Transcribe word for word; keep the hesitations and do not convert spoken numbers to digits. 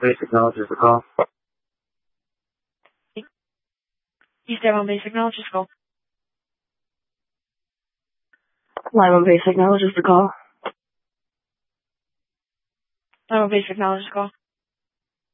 Basic acknowledges the call. East Devon Base acknowledges the call. Live on Base acknowledges the call. Live on Base acknowledges the call.